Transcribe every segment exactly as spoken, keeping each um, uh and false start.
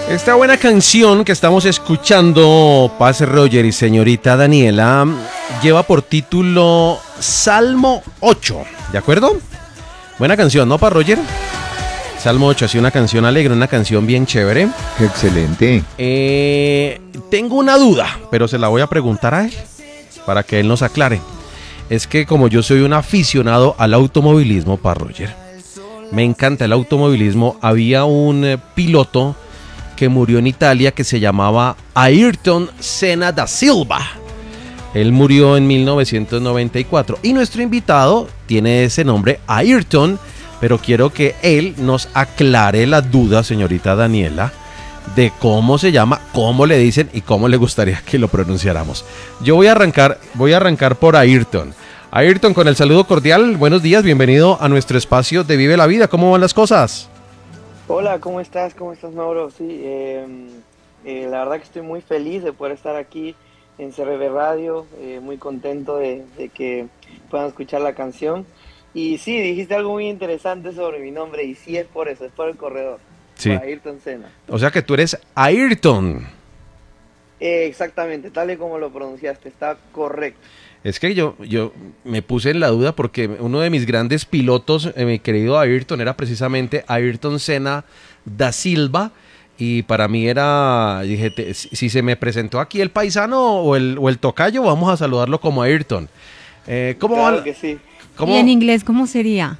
Esta buena canción que estamos escuchando, Paz Roger y señorita Daniela, lleva por título Salmo ocho, ¿de acuerdo? Buena canción, ¿no, Paz Roger? Salmo ocho, así una canción alegre, una canción bien chévere. Excelente. Eh, tengo una duda, pero se la voy a preguntar a él, para que él nos aclare. Es que como yo soy un aficionado al automovilismo, Paz Roger, me encanta el automovilismo, había un eh, piloto que murió en Italia que se llamaba Ayrton Senna da Silva. Él murió en mil novecientos noventa y cuatro y nuestro invitado tiene ese nombre, Ayrton, pero quiero que él nos aclare la duda, señorita Daniela, de cómo se llama, cómo le dicen y cómo le gustaría que lo pronunciáramos. Yo voy a arrancar, voy a arrancar por Ayrton. Ayrton, con el saludo cordial, buenos días, bienvenido a nuestro espacio de Vive la Vida. ¿Cómo van las cosas? Hola, ¿cómo estás? ¿Cómo estás, Mauro? Sí, eh, eh, la verdad que estoy muy feliz de poder estar aquí en C R B Radio, eh, muy contento de, de que puedan escuchar la canción. Y sí, dijiste algo muy interesante sobre mi nombre, y sí es por eso, es por el corredor, Sí. por Ayrton Senna. O sea que tú eres Ayrton. Eh, exactamente, tal y como lo pronunciaste, está correcto. Es que yo, yo me puse en la duda porque uno de mis grandes pilotos, eh, mi querido Ayrton, era precisamente Ayrton Senna da Silva. Y para mí era, dije, te, si, si se me presentó aquí el paisano o el, o el tocayo, vamos a saludarlo como Ayrton. Eh, ¿Cómo Claro va? que sí. ¿Cómo? ¿Y en inglés cómo sería?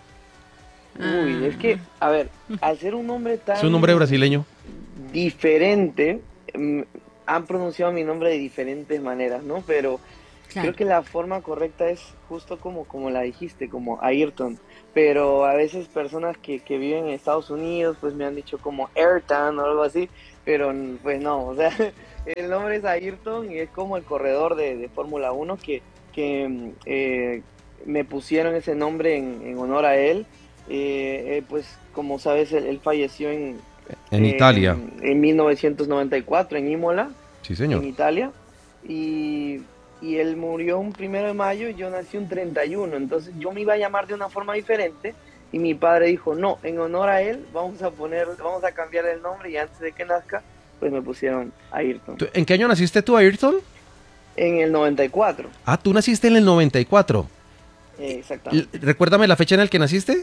Uy, es que, a ver, al ser un nombre tan Es un nombre brasileño. diferente, mm, han pronunciado mi nombre de diferentes maneras, ¿no? Pero Claro. creo que la forma correcta es justo como, como la dijiste, como Ayrton. Pero a veces personas que, que viven en Estados Unidos pues me han dicho como Ayrton o algo así, pero pues no, o sea, el nombre es Ayrton y es como el corredor de, de Fórmula uno que, que eh, me pusieron ese nombre en, en honor a él. Eh, eh, pues como sabes, él, él falleció en, En Italia. en, en mil novecientos noventa y cuatro en Imola, Sí, señor. en Italia, y, y él murió un primero de mayo y yo nací un treinta y uno, entonces yo me iba a llamar de una forma diferente y mi padre dijo, no, en honor a él vamos a poner, vamos a cambiar el nombre, y antes de que nazca, pues me pusieron Ayrton. ¿Tú- ¿En qué año naciste tú, Ayrton? En el noventa y cuatro, Ah, tú naciste en el noventa y cuatro. eh, exactamente. L- Recuérdame la fecha en la que naciste.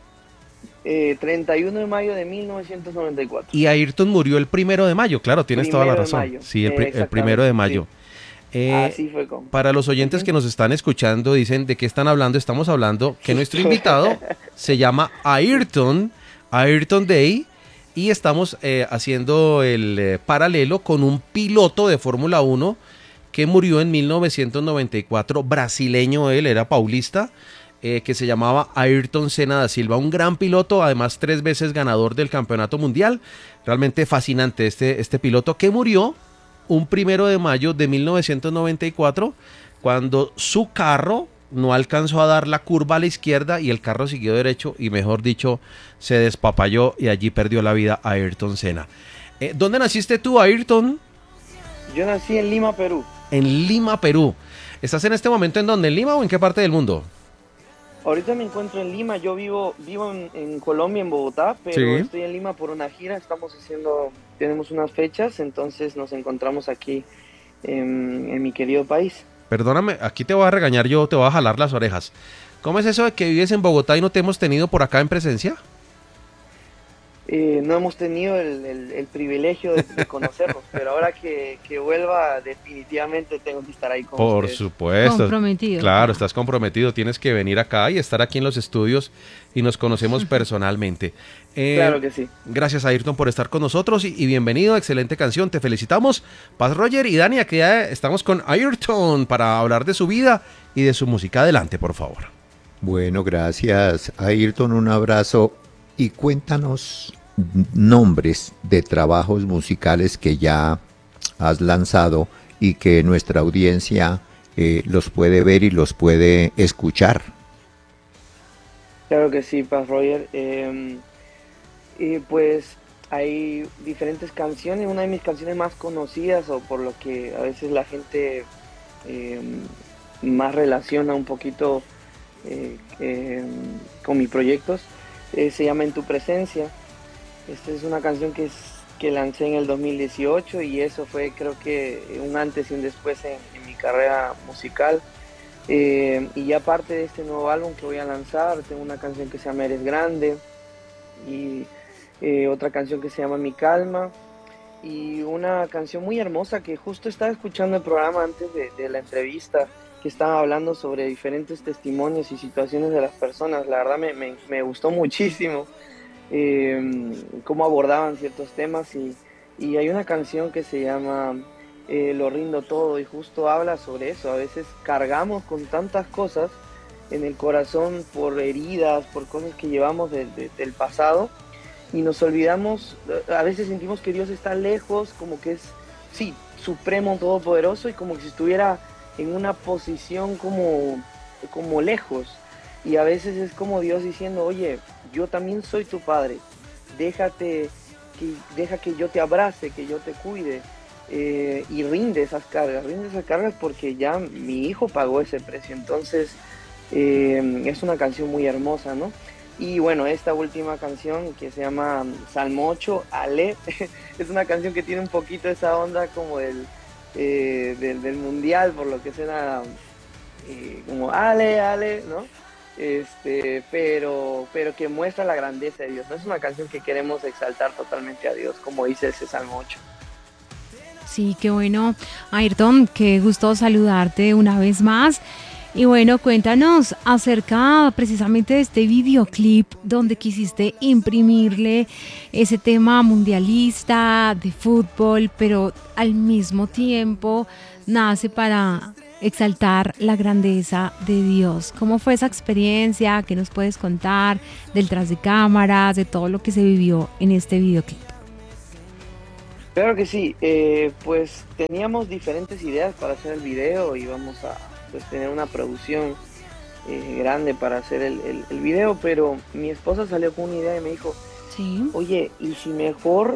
Eh, treinta y uno de mayo de mil novecientos noventa y cuatro. Y Ayrton murió el primero de mayo, claro, tienes toda la Primero de razón. mayo. Sí, el, Eh, pri- el exactamente, primero de mayo. sí. Eh, Así fue como. Para los oyentes Ujú. que nos están escuchando, dicen de qué están hablando. Estamos hablando que nuestro invitado se llama Ayrton, Ayrton Day, y estamos eh, haciendo el eh, paralelo con un piloto de Fórmula uno que murió en mil novecientos noventa y cuatro, brasileño él, era paulista, eh, que se llamaba Ayrton Senna da Silva, un gran piloto, además tres veces ganador del campeonato mundial. Realmente fascinante este, este piloto que murió un primero de mayo de mil novecientos noventa y cuatro, cuando su carro no alcanzó a dar la curva a la izquierda y el carro siguió derecho y, mejor dicho, se despapalló y allí perdió la vida Ayrton Senna. Eh, ¿Dónde naciste tú, Ayrton? Yo nací en Lima, Perú. En Lima, Perú. ¿Estás en este momento en dónde? ¿En Lima o en qué parte del mundo? Ahorita me encuentro en Lima, yo vivo vivo en, en Colombia, en Bogotá, pero Sí. estoy en Lima por una gira, estamos haciendo, tenemos unas fechas, entonces nos encontramos aquí en, en mi querido país. Perdóname, aquí te voy a regañar yo, te voy a jalar las orejas. ¿Cómo es eso de que vives en Bogotá y no te hemos tenido por acá en presencia? Eh, no hemos tenido el, el- el privilegio de, de conocernos, pero ahora que, que vuelva definitivamente tengo que estar ahí con Por ustedes. supuesto. Comprometido. Claro, estás comprometido, tienes que venir acá y estar aquí en los estudios y nos conocemos personalmente. Eh, Claro que sí. Gracias, Ayrton, por estar con nosotros y, y bienvenido, excelente canción, te felicitamos. Paz Roger y Dani, aquí ya estamos con Ayrton para hablar de su vida y de su música. Adelante, por favor. Bueno, gracias, Ayrton, un abrazo y cuéntanos nombres de trabajos musicales que ya has lanzado y que nuestra audiencia eh, los puede ver y los puede escuchar. Claro que sí, Paz Roger. Eh, y pues hay diferentes canciones. Una de mis canciones más conocidas, o por lo que a veces la gente eh, más relaciona un poquito eh, eh, con mis proyectos, eh, se llama En tu presencia. Esta es una canción que, es, que lancé en el dos mil dieciocho y eso fue creo que un antes y un después en, en mi carrera musical. Eh, y ya aparte de este nuevo álbum que voy a lanzar, tengo una canción que se llama Eres Grande y eh, otra canción que se llama Mi Calma y una canción muy hermosa que justo estaba escuchando el programa antes de, de la entrevista, que estaba hablando sobre diferentes testimonios y situaciones de las personas. La verdad me, me, me gustó muchísimo eh, cómo abordaban ciertos temas y, y hay una canción que se llama eh, Lo rindo todo y justo habla sobre eso. A veces cargamos con tantas cosas en el corazón por heridas, por cosas que llevamos de, de, del pasado y nos olvidamos, a veces sentimos que Dios está lejos, como que es, sí, supremo, todopoderoso y como que si estuviera en una posición como, como lejos. Y a veces es como Dios diciendo, oye, yo también soy tu padre, déjate, que, deja que yo te abrace, que yo te cuide eh, y rinde esas cargas, rinde esas cargas porque ya mi hijo pagó ese precio. Entonces eh, es una canción muy hermosa, ¿no? Y bueno, esta última canción que se llama Salmo ocho, Ale, es una canción que tiene un poquito esa onda como del, eh, del, del mundial, por lo que suena eh, como Ale, Ale, ¿no? Este, pero, pero que muestra la grandeza de Dios, ¿no? Es una canción que queremos exaltar totalmente a Dios, como dice ese Salmo ocho. Sí, qué bueno. Ayrton, qué gusto saludarte una vez más. Y bueno, cuéntanos acerca precisamente de este videoclip donde quisiste imprimirle ese tema mundialista de fútbol, pero al mismo tiempo nace para exaltar la grandeza de Dios. ¿Cómo fue esa experiencia? ¿Qué nos puedes contar del tras de cámaras, de todo lo que se vivió en este videoclip? Claro que sí, eh, pues teníamos diferentes ideas para hacer el video y vamos a pues tener una producción eh, grande para hacer el, el, el video, pero mi esposa salió con una idea y me dijo, sí, oye, ¿y si mejor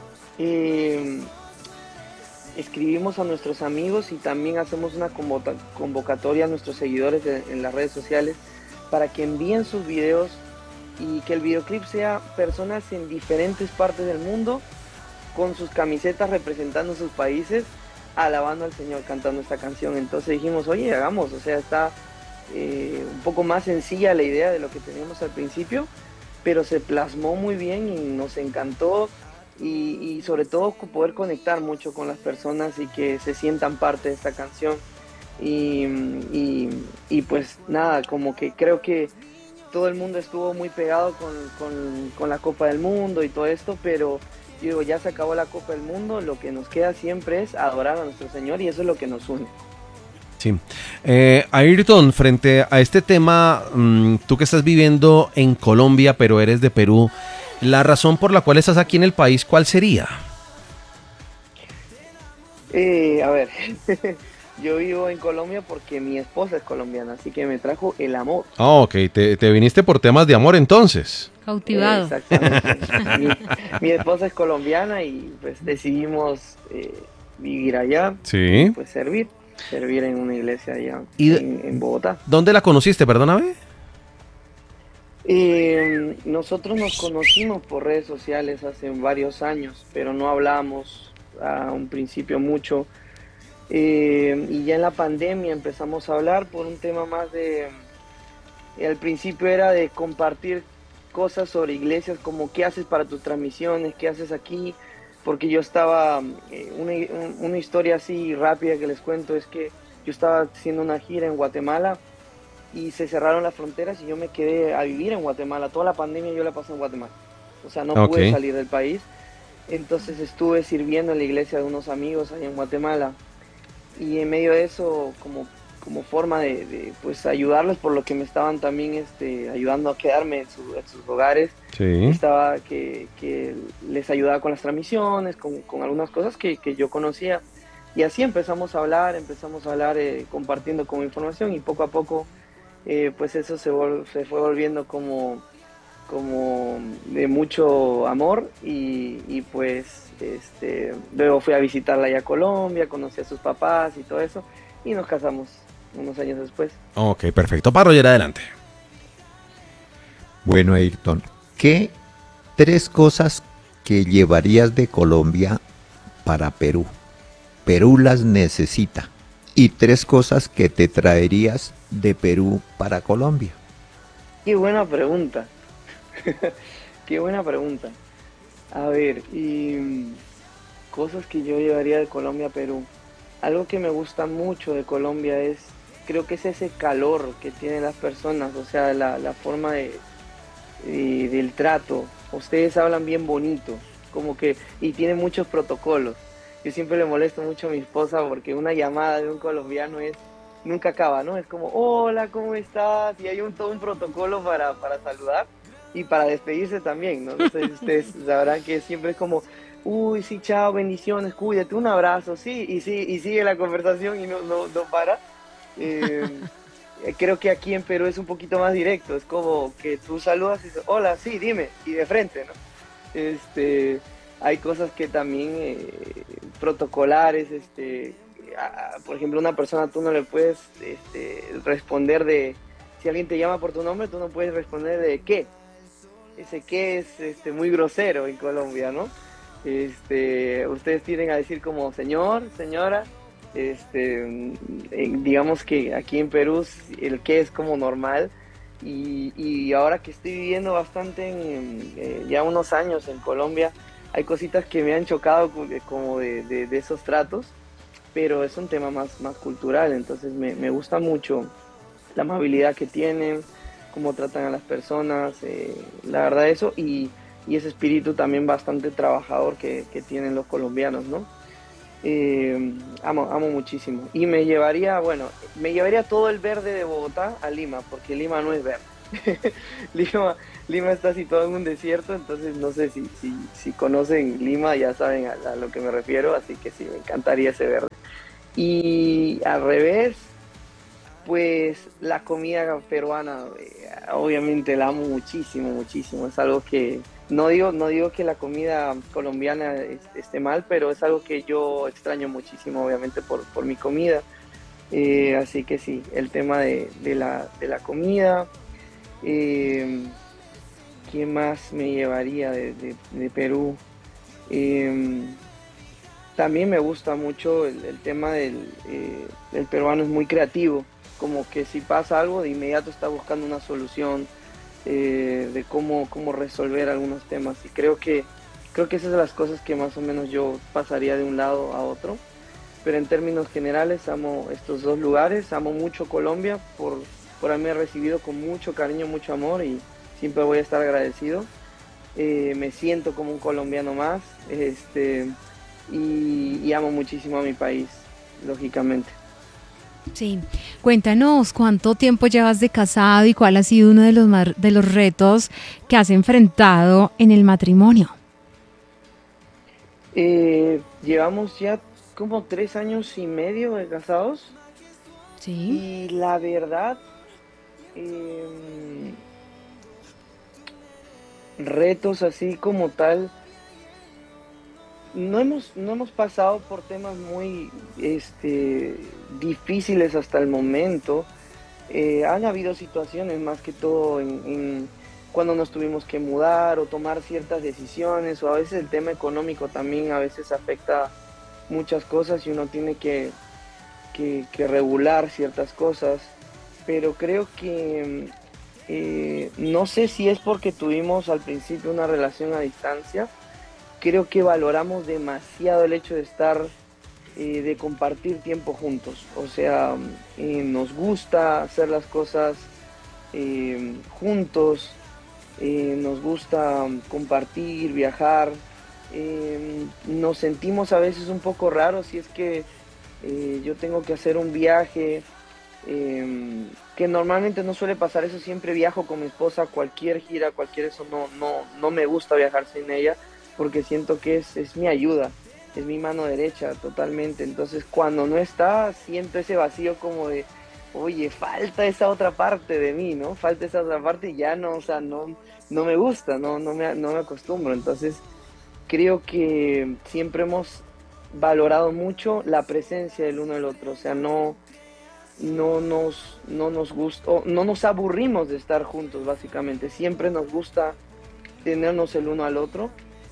eh, escribimos a nuestros amigos y también hacemos una convocatoria a nuestros seguidores de, en las redes sociales para que envíen sus videos y que el videoclip sea personas en diferentes partes del mundo con sus camisetas representando sus países, alabando al Señor, cantando esta canción? Entonces dijimos, oye, hagamos, o sea, está eh, un poco más sencilla la idea de lo que teníamos al principio, pero se plasmó muy bien y nos encantó y, y sobre todo poder conectar mucho con las personas y que se sientan parte de esta canción y, y, y pues nada, como que creo que todo el mundo estuvo muy pegado con, con, con la Copa del Mundo y todo esto, pero digo, ya se acabó la Copa del Mundo, lo que nos queda siempre es adorar a nuestro Señor y eso es lo que nos une. Sí. Eh, Ayrton, frente a este tema, mmm, tú que estás viviendo en Colombia, pero eres de Perú, la razón por la cual estás aquí en el país, ¿cuál sería? Eh, a ver, yo vivo en Colombia porque mi esposa es colombiana, así que me trajo el amor. Ah, ok, te, te viniste por temas de amor entonces. Cautivado. Eh, exactamente. mi, mi esposa es colombiana y pues decidimos eh, vivir allá, Sí. pues servir, servir en una iglesia allá ¿Y en, en Bogotá. dónde la conociste, perdóname? Eh, nosotros nos conocimos por redes sociales hace varios años, pero no hablábamos a un principio mucho. Eh, y ya en la pandemia empezamos a hablar por un tema más de... Eh, al principio era de compartir cosas sobre iglesias, como qué haces para tus transmisiones, qué haces aquí, porque yo estaba, eh, una, una historia así rápida que les cuento es que yo estaba haciendo una gira en Guatemala y se cerraron las fronteras y yo me quedé a vivir en Guatemala, toda la pandemia yo la pasé en Guatemala, o sea, no Okay. pude salir del país, entonces estuve sirviendo en la iglesia de unos amigos ahí en Guatemala y en medio de eso, como como forma de, de pues ayudarlos por lo que me estaban también este, ayudando a quedarme en, su, en sus hogares. Sí. Estaba que, que les ayudaba con las transmisiones, con, con algunas cosas que, que yo conocía. Y así empezamos a hablar, empezamos a hablar eh, compartiendo como información y poco a poco eh, pues eso se, vol- se fue volviendo como, como de mucho amor y, y pues este, luego fui a visitarla allá a Colombia, conocí a sus papás y todo eso y nos casamos unos años después. Ok, perfecto. Para Roger, adelante. Bueno, Ayrton, ¿qué tres cosas que llevarías de Colombia para Perú? Perú las necesita. Y tres cosas que te traerías de Perú para Colombia. Qué buena pregunta. Qué buena pregunta. A ver, y mm, cosas que yo llevaría de Colombia a Perú. Algo que me gusta mucho de Colombia es, creo que es ese calor que tienen las personas, o sea, la, la forma de, de- del trato. Ustedes hablan bien bonito, como que, y tienen muchos protocolos. Yo siempre le molesto mucho a mi esposa porque una llamada de un colombiano es, nunca acaba, ¿no? Es como, hola, ¿cómo estás? Y hay un, todo un protocolo para, para saludar y para despedirse también, ¿no? No sé si ustedes sabrán que siempre es como, uy, sí, chao, bendiciones, cuídate, un abrazo, sí, y sí, y sigue la conversación y no, no, no para. Eh, eh, Creo que aquí en Perú es un poquito más directo, es como que tú saludas y dices, hola, sí, dime, y de frente, ¿no? Este, hay cosas que también eh, protocolares, este, a- a- por ejemplo, una persona tú no le puedes este, responder de, si alguien te llama por tu nombre, tú no puedes responder de qué. Ese qué es este, muy grosero en Colombia, ¿no? Este, ustedes tienden a decir como señor, señora, este, mm, eh, digamos que aquí en Perú el qué es como normal y, y ahora que estoy viviendo bastante en, eh, ya unos años en Colombia, hay cositas que me han chocado co- de- como de, de- de esos tratos, pero es un tema más, más cultural, entonces me, me gusta mucho la amabilidad que tienen, cómo tratan a las personas, eh, la verdad eso, y, y ese espíritu también bastante trabajador que, que tienen los colombianos, ¿no? Eh, amo, amo muchísimo. Y me llevaría, bueno, me llevaría todo el verde de Bogotá a Lima, porque Lima no es verde. Lima, Lima está situado en un desierto, entonces no sé si, si, si conocen Lima, ya saben a, a lo que me refiero, así que sí, me encantaría ese verde. Y al revés, pues la comida peruana, eh, obviamente la amo muchísimo, muchísimo. Es algo que, no digo, no digo que la comida colombiana es- esté mal, pero es algo que yo extraño muchísimo, obviamente, por, por mi comida. Eh, así que sí, el tema de, de la, de la comida. Eh, ¿Qué más me llevaría de, de- de Perú? Eh, También me gusta mucho el, el tema del eh, el peruano es muy creativo, como que si pasa algo de inmediato está buscando una solución eh, de cómo, cómo resolver algunos temas y creo que creo que esas son las cosas que más o menos yo pasaría de un lado a otro, pero en términos generales amo estos dos lugares, amo mucho Colombia por, por haberme recibido con mucho cariño, mucho amor y siempre voy a estar agradecido. Eh, me siento como un colombiano más, este, y, y amo muchísimo a mi país, lógicamente. Sí, cuéntanos cuánto tiempo llevas de casado y cuál ha sido uno de los, mar- de los retos que has enfrentado en el matrimonio. Eh, llevamos ya como tres años y medio de casados Sí. y la verdad, em, retos así como tal, no hemos, no hemos pasado por temas muy este, difíciles hasta el momento. Eh, han habido situaciones más que todo en, en cuando nos tuvimos que mudar o tomar ciertas decisiones o a veces el tema económico también a veces afecta muchas cosas y uno tiene que, que, que regular ciertas cosas, pero creo que eh, no sé si es porque tuvimos al principio una relación a distancia, creo que valoramos demasiado el hecho de estar eh, de compartir tiempo juntos. O sea, eh, nos gusta hacer las cosas eh, juntos, eh, nos gusta compartir, viajar. Eh, nos sentimos a veces un poco raros si es que eh, yo tengo que hacer un viaje, eh, que normalmente no suele pasar eso, siempre viajo con mi esposa, cualquier gira, cualquier eso, no, no, no me gusta viajar sin ella, porque siento que es, es mi ayuda, es mi mano derecha totalmente, entonces cuando no está, siento ese vacío como de, oye, falta esa otra parte de mí, ¿no? Falta esa otra parte y ya no, o sea, no, no me gusta, no, no me, no me acostumbro, entonces creo que siempre hemos valorado mucho la presencia del uno del otro, o sea, no, no nos, no nos gusta, o no nos aburrimos de estar juntos, básicamente. Siempre nos gusta tenernos el uno al otro.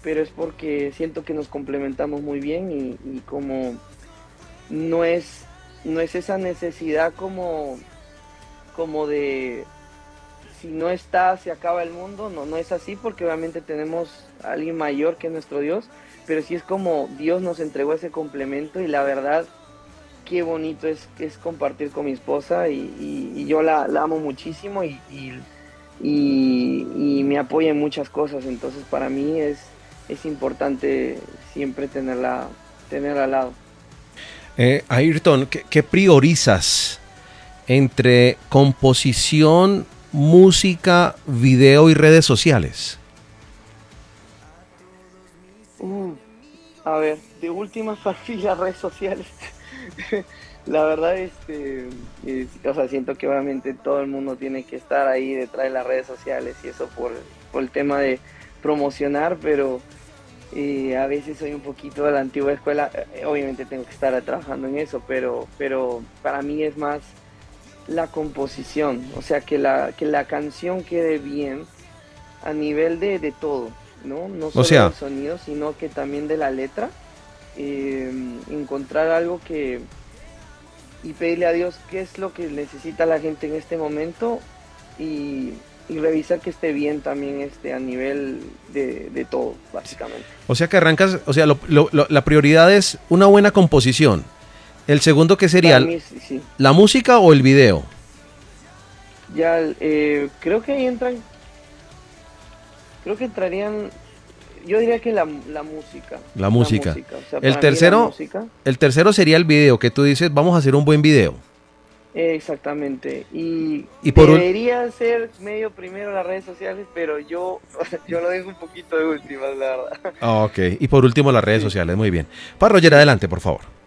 pero es porque siento que nos complementamos muy bien y, y como no es, no es esa necesidad como, como de si no está se acaba el mundo, no, no es así porque obviamente tenemos a alguien mayor que nuestro Dios, pero sí es como Dios nos entregó ese complemento y la verdad qué bonito es, es compartir con mi esposa y, y, y yo la, la amo muchísimo y, y, y, y me apoya en muchas cosas, entonces para mí es, es importante siempre tenerla, tenerla al lado. Eh, Ayrton, ¿qué, qué priorizas entre composición, música, video y redes sociales? Uh, a ver, de última para mí las redes sociales. La verdad, este, es, o sea, siento que obviamente todo el mundo tiene que estar ahí detrás de las redes sociales y eso por, por el tema de promocionar, pero eh, a veces soy un poquito de la antigua escuela, eh, obviamente tengo que estar trabajando en eso, pero, pero para mí es más la composición, o sea, que la, que la canción quede bien a nivel de, de todo, ¿no? No solo O sea, del sonido, sino que también de la letra, eh, encontrar algo que y pedirle a Dios qué es lo que necesita la gente en este momento y, y revisar que esté bien también este a nivel de, de todo, básicamente. o sea que arrancas, o sea, lo- lo- lo- la prioridad es una buena composición. El segundo, ¿qué sería? Para mí, sí, sí. ¿La música o el video? Ya, eh, creo que ahí entran, creo que entrarían, yo diría que la, la música. La música. o sea, El para mí la tercero, música, el tercero sería el video, que tú dices, vamos a hacer un buen video. eh, exactamente. Y, Y por un- debería ser medio primero las redes sociales, pero yo, yo lo dejo un poquito de últimas, la verdad. Ah, ok. Y por último, las redes Sí. sociales. Muy bien. Para Roger, adelante, por favor.